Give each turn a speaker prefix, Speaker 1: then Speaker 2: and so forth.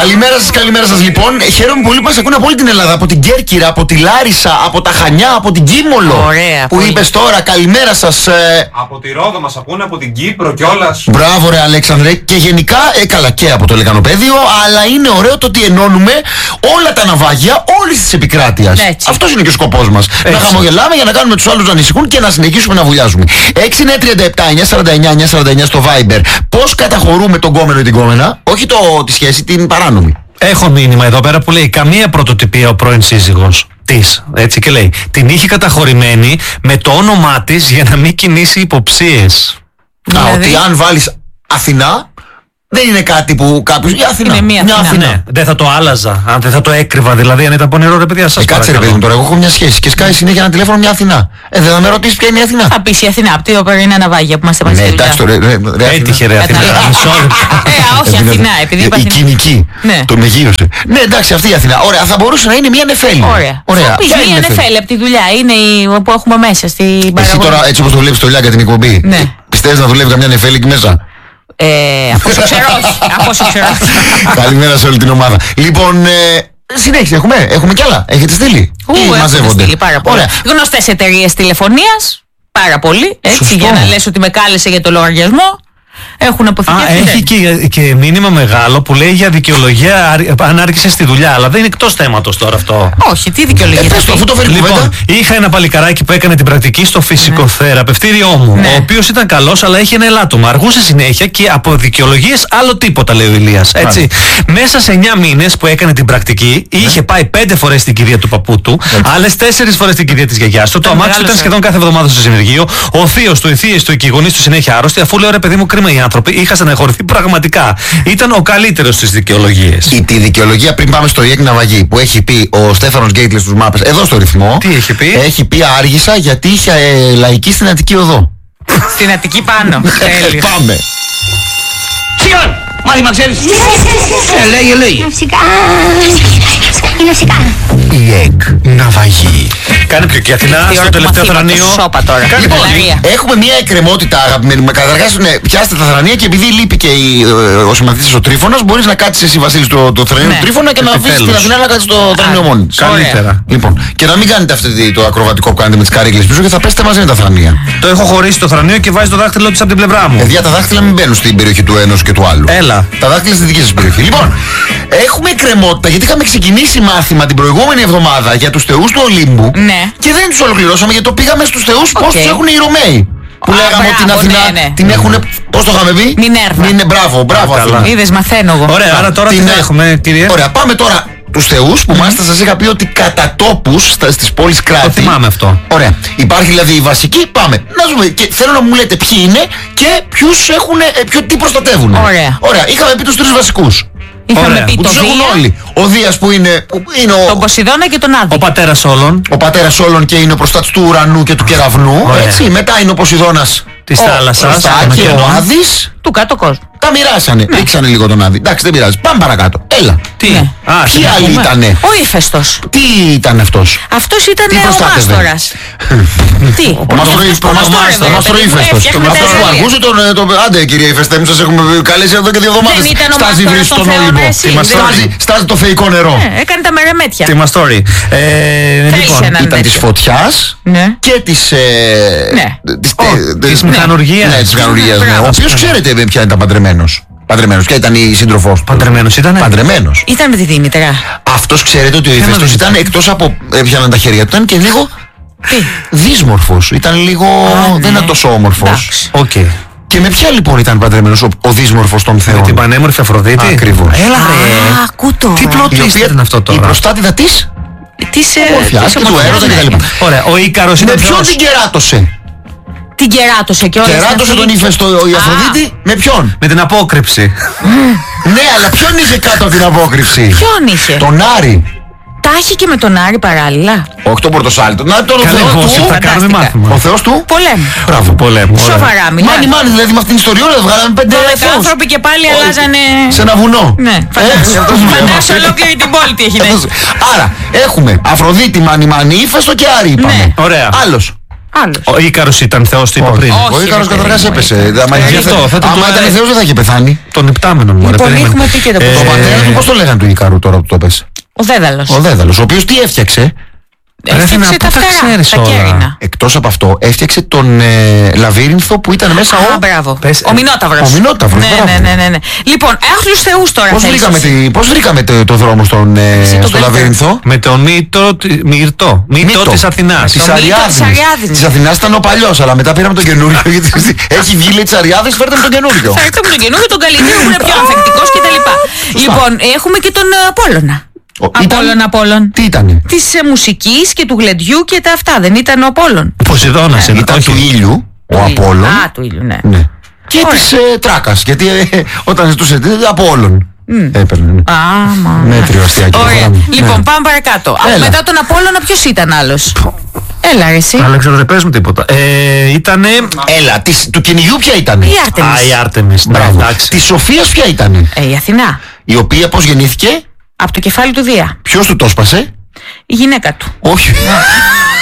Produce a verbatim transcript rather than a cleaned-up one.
Speaker 1: Καλημέρα σας, καλημέρα σας λοιπόν. Χαίρομαι πολύ που μας ακούνε από όλη την Ελλάδα. Από την Κέρκυρα, από τη Λάρισα, από τα Χανιά, από την Κίμολο.
Speaker 2: Ωραία.
Speaker 1: Που είπες τώρα, καλημέρα σας. Ε...
Speaker 3: Από τη Ρόδο μας ακούνε, από την Κύπρο κιόλας.
Speaker 1: Μπράβο ρε Αλέξανδρε. Και γενικά, ε, καλά και από το Λεκανοπέδιο. Αλλά είναι ωραίο το ότι ενώνουμε όλα τα ναυάγια όλης της επικράτειας. Αυτός είναι και ο σκοπός μας. Έτσι. Να χαμογελάμε για να κάνουμε τους άλλους να ανησυχούν και να συνεχίσουμε να βουλιάζουμε. έξι εννιά τριάντα επτά εννιά σαράντα εννιά εννιά σαράντα εννιά στο Viber. Πώς καταχωρούμε τον κόμενο ή την κόμενα, όχι το, τη σχέση, την παράνομη.
Speaker 4: Έχω μήνυμα εδώ πέρα που λέει καμία πρωτοτυπία ο πρώην σύζυγος της, έτσι και λέει, την είχε καταχωρημένη με το όνομά της για να μην κινήσει υποψίες.
Speaker 1: Δηλαδή... Α, ότι αν βάλεις Αθηνά δεν είναι κάτι που κάποιος... Η Αθηνά.
Speaker 2: Είναι μία Αθηνά.
Speaker 1: Αθηνά.
Speaker 4: Ναι, δεν θα το άλλαζα, αν δεν θα το έκρυβα, δηλαδή αν ήταν πονηρό ρε παιδιά, σας
Speaker 1: ε, κάτσε ρε παιδί μου τώρα, εγώ έχω μια σχέση και σκάει συνέχεια ένα τηλέφωνο μια Αθηνά. Ε, δεν θα με ρωτήσεις ποια είναι η Αθηνά.
Speaker 2: Θα πεις η Αθηνά, από τη οποία είναι ναυάγια που είμαστε μαζί.
Speaker 1: Ναι, εντάξει τώρα, ρε
Speaker 4: έτυχε ρε Αθηνά.
Speaker 2: Ε, όχι Αθηνά, επειδή είπα
Speaker 1: η κοινική, τον μεγίωσε. Ναι, εντάξει, αυτή η Αθηνά. Ωραία, θα μπορούσε να είναι μια νεφέλη.
Speaker 2: Ωραία. Θα πεις μια νεφέλη από τη δουλειά, είναι η που έχουμε μέσα στην παραγωγή.
Speaker 1: Εσύ τώρα έτσι όπως το βλέπεις το Λιάγκα την εκπομπή, πιστεύεις να δουλεύει καμιά νεφέλη εκεί μέσα?
Speaker 2: Ε, από όσο ξέρω όχι. Από όσο ξέρω όχι.
Speaker 1: Καλημέρα σε όλη την ομάδα. Λοιπόν, ε, συνέχισε, έχουμε, έχουμε κι άλλα. Έχετε στείλει?
Speaker 2: Ου, έχουμε στείλει πάρα πολύ. Γνωστές εταιρείες τηλεφωνίας, πάρα πολύ. Έτσι, σωστό. Για να λες ότι με κάλεσε για το λογαριασμό. Έχουν αποθηκευτεί.
Speaker 4: Έχει και, και μήνυμα μεγάλο που λέει για δικαιολογία αν άρχισε στη δουλειά, αλλά δεν είναι εκτός θέματος τώρα αυτό.
Speaker 2: Όχι, τι δικαιολογία?
Speaker 1: Ε, πες το, αφού το φέρει
Speaker 4: λοιπόν,
Speaker 1: κουβέντα.
Speaker 4: είχα ένα παλικαράκι που έκανε την πρακτική στο φυσικοθεραπευτήριό μου, ναι. Ο οποίος ήταν καλός, αλλά είχε ένα ελάττωμα. Αργούσε συνέχεια και από δικαιολογίες άλλο τίποτα, λέει ο Ηλίας. Έτσι. Μέσα σε εννιά μήνες που έκανε την πρακτική, ναι. Είχε πάει πέντε φορές στην κηδεία του παππού του, άλλες τέσσερις φορές στην κηδεία της γιαγιάς του. Το αμάξι του ήταν σχεδόν κάθε εβδομάδα στο συνεργείο. Ο θείος του, οι θείες του, οι γονείς του συνέχεια άρρωστοι, αφού λέω ρε παιδί μου, κρίμα οι άνθρωποι, είχα στεναχωρηθεί πραγματικά. Ήταν ο καλύτερος στις δικαιολογίες.
Speaker 1: Η, τη δικαιολογία πριν πάμε στο ΙΕΚ Ναυαγή που έχει πει ο Στέφανος Γκέιτλες στους μάπες, εδώ στο ρυθμό.
Speaker 4: Τι έχει πει?
Speaker 1: Έχει πει άργησα γιατί είχε ε, λαϊκή στην Αττική Οδό.
Speaker 2: Στην Αττική πάνω.
Speaker 1: Πάμε.
Speaker 5: Σιόν! Μάθημα ξέρεις. Ε, λέγε, λέγε.
Speaker 6: Φυσικά. Είναι φυσικά.
Speaker 1: ΙΕΚ Ναυαγή.
Speaker 4: Κάνε πιο και Αθηνά στο τελευταίο θρανείο.
Speaker 1: Λοιπόν, έχουμε μια εκκρεμότητα αγαπημένοι. Καταρχάς, ναι, πιάστε τα θρανία και επειδή λείπει και η, ο συμμαθητής ο Τρίφωνας, μπορείς να κάτσεις εσύ Βασίλη στο το θρανίο του Τρίφωνα και να αφήσεις την Αθηνά να κάτσεις στο θρανίο μόνη.
Speaker 4: Καλύτερα.
Speaker 1: Λοιπόν, και να μην κάνετε αυτό το ακροβατικό που κάνετε με τις καρύκλες πίσω και θα πέσετε μαζί με τα θρανία.
Speaker 4: Το έχω χωρίσει το θρανίο και βάζει το δάχτυλό της από την πλευρά μου.
Speaker 1: Παιδιά, τα δάχτυλα μην μπαίνουν στην περιοχή του ενός και του άλλου.
Speaker 4: Έλα.
Speaker 1: Τα δάχτυλα στη δική σας περιοχή. Λοιπόν, έχουμε εκκρεμότητα γιατί είχαμε ξεκινήσει μάθημα την προηγούμενη εβδομάδα για τους θεούς του Ολύμπου.
Speaker 2: Ναι.
Speaker 1: Και δεν τους ολοκληρώσαμε γιατί το πήγαμε στους θεούς okay. Πώς τους έχουν οι Ρωμαίοι. Που
Speaker 2: Α,
Speaker 1: λέγαμε ότι την Αθηνά
Speaker 2: ναι, ναι.
Speaker 1: την έχουν. Πώς το είχαμε πει?
Speaker 2: Μινέρβα.
Speaker 1: Είναι μπράβο, μπράβο Αθηνά.
Speaker 2: Είδες, μαθαίνω εγώ.
Speaker 4: Ωραία, άρα τώρα
Speaker 1: την
Speaker 4: τι έχουμε, κύριε?
Speaker 1: Ωραία, πάμε τώρα τους θεούς που mm-hmm. μάλιστα σας είχα πει ότι κατά τόπους στα, στις πόλεις κράτη.
Speaker 4: Το θυμάμαι αυτό.
Speaker 1: Ωραία. Υπάρχει δηλαδή η βασική, πάμε. Να δούμε και θέλω να μου λέτε ποιοι είναι και ποιους έχουν, ποιο τι προστατεύουν.
Speaker 2: Ωραία.
Speaker 1: Ωραία, είχαμε πει τους τρεις βασικούς.
Speaker 2: Είχαμε
Speaker 4: Ωραία.
Speaker 2: πει
Speaker 1: που
Speaker 2: το
Speaker 1: τους έχουν όλοι. Ο Δίας που είναι, που είναι ο...
Speaker 2: τον Ποσειδώνα και τον Άδη.
Speaker 4: Ο πατέρας όλων.
Speaker 1: Ο πατέρας όλων και είναι ο προστάτης του ουρανού και του κεραυνού.
Speaker 4: Ωραία.
Speaker 1: Έτσι. Μετά είναι ο Ποσειδώνας
Speaker 4: Της θάλασσας.
Speaker 1: και ο Άδης.
Speaker 2: Του κάτω κόσμου.
Speaker 1: Τα μοιράσανε. Ναι. Ρίξανε λίγο τον Άδη. Εντάξει, δεν πειράζει. Πάμε παρακάτω. Έλα.
Speaker 4: Τι?
Speaker 2: Ναι.
Speaker 4: Α,
Speaker 1: ποιοι άλλοι ήτανε?
Speaker 2: Ο Ήφαιστος.
Speaker 1: Τι ήταν αυτός?
Speaker 2: Αυτός ήταν
Speaker 1: Τι
Speaker 2: ο
Speaker 1: προστάτευε?
Speaker 2: Μάστορας. Τι?
Speaker 1: Ο Μαστρο Ήφαιστος. Αυτός που αργούσε τον... Άντε κύριε Ήφαιστέ μου, σας έχουμε καλέσει εδώ και δύο εβδομάδες.
Speaker 2: Δεν ήταν ο
Speaker 1: στάζει βρύση στον Όλυμπο. Στάζει το θεϊκό νερό.
Speaker 2: Έκανε τα μερεμέτια.
Speaker 4: Τι μας story.
Speaker 1: Λοιπόν, ήταν της φωτιάς και της...
Speaker 4: Της μηχανουργίας.
Speaker 1: Ναι, της μηχανουργίας. Ο οποίος ξέρετε ποια ήταν παντρεμένος. Παντρεμένος. Ποια ήταν η σύντροφός του?
Speaker 4: Παντρεμένος ήτανε.
Speaker 1: Παντρεμένος.
Speaker 2: Ήταν με τη Δήμητρα.
Speaker 1: Αυτός ξέρετε ότι ο Ηφαιστός ήταν εκτός από έπιαναν τα χέρια του, ήταν και λίγο δύσμορφος. Ήταν λίγο... δεν ήταν τόσο όμορφος.
Speaker 4: Οκ.
Speaker 1: Και με ποια λοιπόν ήταν παντρεμένος ο, ο δύσμορφος των θεών?
Speaker 4: Με την πανέμορφη Αφροδίτη.
Speaker 1: Ακριβώς.
Speaker 4: Έλα ρε.
Speaker 2: Ακούτο.
Speaker 4: Τι πλωτή ήταν αυτό τώρα?
Speaker 1: Η προστάτηδα της
Speaker 2: Της
Speaker 1: ομορφιάς και του έρωτα κτλ.
Speaker 4: Ωραία. Ο Ίκαρος
Speaker 1: Με
Speaker 4: ήταν
Speaker 1: ποιον την κεράτωσε?
Speaker 2: Την κεράτωσε και όλα.
Speaker 1: Κεράτωσε τον Ηφαιστό η Αφροδίτη με ποιον?
Speaker 4: με την απόκρυψη.
Speaker 1: Ναι, αλλά ποιον είχε κάτω από την απόκρυψη?
Speaker 2: Ποιον είχε?
Speaker 1: Τον Άρη.
Speaker 2: Τα έχει και με τον Άρη παράλληλα.
Speaker 1: Όχι τον Πορτοσάλτο. Να τον
Speaker 4: Καλέ,
Speaker 1: Θεό
Speaker 4: πώς
Speaker 1: του.
Speaker 4: θα κάνουμε μάθημα.
Speaker 1: Ο Θεός του.
Speaker 2: Πολέμου.
Speaker 1: Μπράβο.
Speaker 4: Πολέμου.
Speaker 2: Σοβαρά μιλάμε.
Speaker 1: Μάνι μάνι, δηλαδή με αυτήν την ιστοριόλα βγάλαμε πέντε
Speaker 2: δώδεκα άνθρωποι και πάλι αλλάζανε.
Speaker 1: Σε ένα βουνό.
Speaker 2: Ναι. Φαντάσου ολόκληρη την πόλη τι έχει να έχει.
Speaker 1: Άρα έχουμε Αφροδίτη, Μάνι μάνι, Ήφαιστο και Άρη είπαμε.
Speaker 4: Ωραία.
Speaker 1: Άλλος.
Speaker 2: Άλλος.
Speaker 4: Ο Ίκαρος ήταν Θεός, το είπα πριν.
Speaker 1: Ο Ίκαρος καταρχάς έπεσε. Άμα ήταν Θεός δεν θα είχε πεθάνει.
Speaker 4: Τον υπτάμενο μου.
Speaker 2: Λοιπόν, έχουμε πει και το
Speaker 1: Το πατέρα του πώς το λέγανε του Ικάρου τώρα που το έπεσε?
Speaker 2: Ο Δέδαλος.
Speaker 1: Ο Δέδαλος, ο οποίος τι έφτιαξε?
Speaker 2: Έφτιαξε τα φτερά, τα κέρινα.
Speaker 1: Εκτός από αυτό, έφτιαξε τον ε, λαβύρινθο που ήταν μέσα ο...
Speaker 2: Α, μπράβο.
Speaker 1: Πες,
Speaker 2: ο Μινόταυρος.
Speaker 1: Ο Μινόταυρος,
Speaker 2: ναι, ναι, ναι, ναι, ναι. Λοιπόν, άλλους θεούς τώρα.
Speaker 1: Πώς βρήκαμε, τη, πώς βρήκαμε το, το δρόμο στον, ε, στο λαβύρινθο?
Speaker 4: Με τον Μύτο, Μύρτο, Μύτο της Αθηνάς.
Speaker 1: Της Αριάδνης. Της Αθηνάς ήταν ο παλιός, αλλά μετά πήραμε τον καινούριο. Έχει βγει λέει της Αριάδνης, φέρτε με τον καινούριο.
Speaker 2: Φέρτε με τον καινούριο, τον καλύτερο που είναι πιο ανθεκτικός κτλ. Λοιπόν, έχουμε και τον Απόλλωνα. Απόλλων, Απόλλων.
Speaker 1: Τι ήτανε?
Speaker 2: Της ε, μουσικής και του γλεντιού και τα αυτά. Δεν ήταν ο Απόλλων?
Speaker 4: Ποσειδώνας.
Speaker 1: Ναι. Ήταν του ήλιου, ο Απόλλων.
Speaker 2: Α, του ήλιου, ναι.
Speaker 1: ναι. Και της ε, Τράκας, γιατί ε, όταν ζητούσε από όλων. Mm. Έπαιρνε. Ναι.
Speaker 2: Άμα.
Speaker 1: Μέτριο αστιάκι.
Speaker 2: Ωραία. Λοιπόν, ναι. Πάμε παρακάτω. Έλα. Μετά τον Απόλλωνα, ποιος ήταν άλλος? Έλα, ρε, εσύ.
Speaker 4: Αλέξανδρο, δεν παίζουμε τίποτα. Ε, ήτανε.
Speaker 1: Έλα, της, του κυνηγιού ποια ήτανε?
Speaker 2: Η Άρτεμις.
Speaker 4: Α, η Άρτεμις.
Speaker 1: Μπράβο. Της Σοφίας ποια ήτανε?
Speaker 2: Ε, η Αθηνά.
Speaker 1: Η οποία πώς γεννήθηκε?
Speaker 2: Από το κεφάλι του Δία.
Speaker 1: Ποιος του το σπάσε?
Speaker 2: Η γυναίκα του.
Speaker 1: Όχι.